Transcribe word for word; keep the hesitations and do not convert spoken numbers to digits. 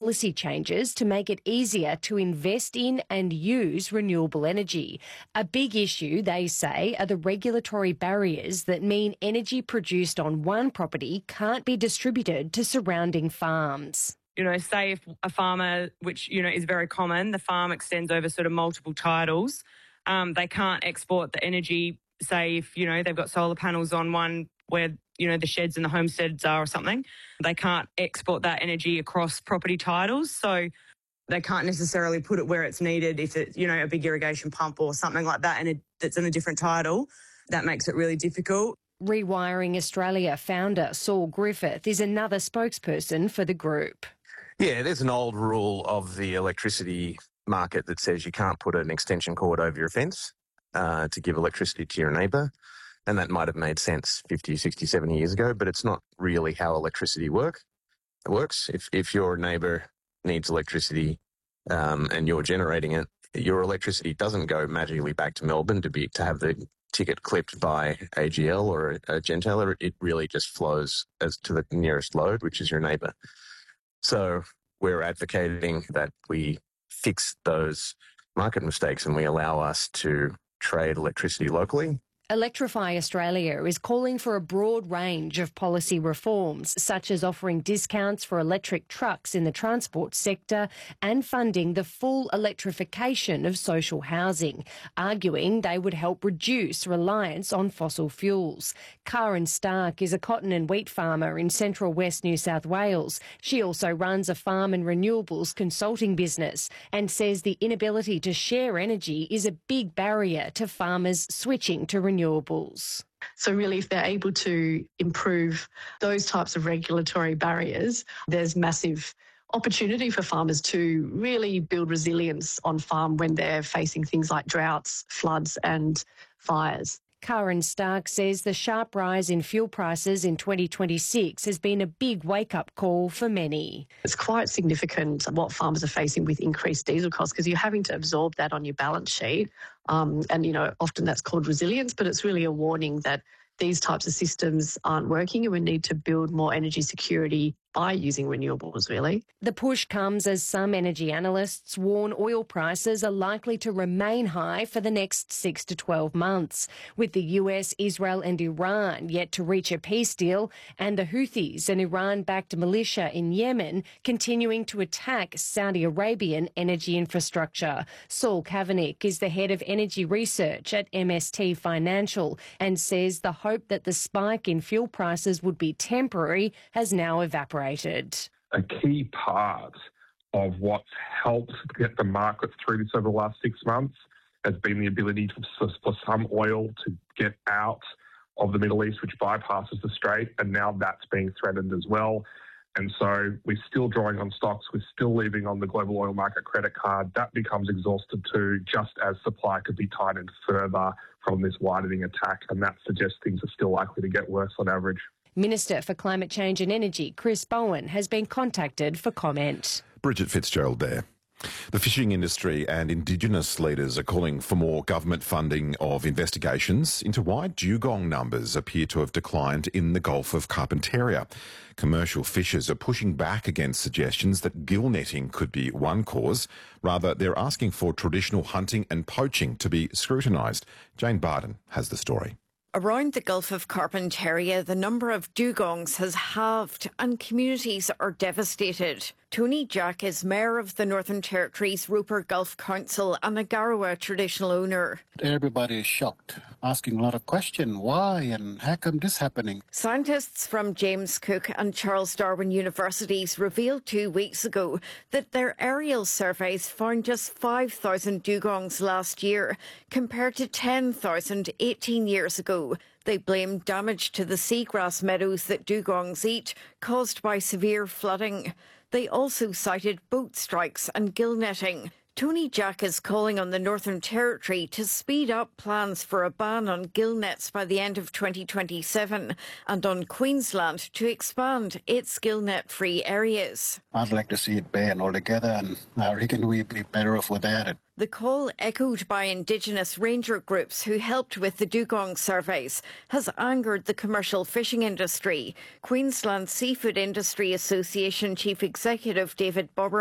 policy changes to make it easier to invest in and use renewable energy. A big issue, they say, are the regulatory barriers that mean energy produced on one property can't be distributed to surrounding farms. You know, say if a farmer, which, you know, is very common, the farm extends over sort of multiple titles, um, they can't export the energy, say if, you know, they've got solar panels on one where, you know, the sheds and the homesteads are or something, they can't export that energy across property titles. So they can't necessarily put it where it's needed if it's, you know, a big irrigation pump or something like that and it, it's in a different title. That makes it really difficult. Rewiring Australia founder Saul Griffith is another spokesperson for the group. Yeah, there's an old rule of the electricity market that says you can't put an extension cord over your fence uh, to give electricity to your neighbour. And that might have made sense fifty, sixty, seventy years ago, but it's not really how electricity work. It works. If, if your neighbour needs electricity um, and you're generating it, your electricity doesn't go magically back to Melbourne to be to have the ticket clipped by A G L or a, a gentailer. It really just flows as to the nearest load, which is your neighbour. So we're advocating that we fix those market mistakes and we allow us to trade electricity locally. Electrify Australia is calling for a broad range of policy reforms, such as offering discounts for electric trucks in the transport sector and funding the full electrification of social housing, arguing they would help reduce reliance on fossil fuels. Karen Stark is a cotton and wheat farmer in central west New South Wales. She also runs a farm and renewables consulting business and says the inability to share energy is a big barrier to farmers switching to renewables. Renewables. So really, if they're able to improve those types of regulatory barriers, there's massive opportunity for farmers to really build resilience on farm when they're facing things like droughts, floods and fires. Karen Stark says the sharp rise in fuel prices in twenty twenty-six has been a big wake-up call for many. It's quite significant what farmers are facing with increased diesel costs because you're having to absorb that on your balance sheet. Um, and, you know, often that's called resilience, but it's really a warning that these types of systems aren't working and we need to build more energy security by using renewables, really. The push comes as some energy analysts warn oil prices are likely to remain high for the next six to twelve months, with the U S, Israel and Iran yet to reach a peace deal and the Houthis, an Iran-backed militia in Yemen, continuing to attack Saudi Arabian energy infrastructure. Saul Kavanagh is the head of energy research at M S T Financial and says the hope that the spike in fuel prices would be temporary has now evaporated. A key part of what's helped get the market through this over the last six months has been the ability to, for some oil to get out of the Middle East, which bypasses the Strait, and now that's being threatened as well. And so we're still drawing on stocks, we're still leaving on the global oil market credit card. That becomes exhausted too, just as supply could be tightened further from this widening attack, and that suggests things are still likely to get worse on average. Minister for Climate Change and Energy, Chris Bowen, has been contacted for comment. Bridget Fitzgerald there. The fishing industry and Indigenous leaders are calling for more government funding of investigations into why dugong numbers appear to have declined in the Gulf of Carpentaria. Commercial fishers are pushing back against suggestions that gill netting could be one cause. Rather, they're asking for traditional hunting and poaching to be scrutinised. Jane Barden has the story. Around the Gulf of Carpentaria, the number of dugongs has halved and communities are devastated. Tony Jack is mayor of the Northern Territory's Roper Gulf Council and a Garawa traditional owner. Everybody is shocked, asking a lot of questions. Why and how come this happening? Scientists from James Cook and Charles Darwin Universities revealed two weeks ago that their aerial surveys found just five thousand dugongs last year, compared to ten thousand eighteen years ago. They blamed damage to the seagrass meadows that dugongs eat, caused by severe flooding. They also cited boat strikes and gill netting. Tony Jack is calling on the Northern Territory to speed up plans for a ban on gill nets by the end of twenty twenty-seven and on Queensland to expand its gill net-free areas. I'd like to see it banned altogether, and I reckon we'd be better off without it. The call, echoed by Indigenous ranger groups who helped with the dugong surveys, has angered the commercial fishing industry. Queensland Seafood Industry Association Chief Executive David Bobber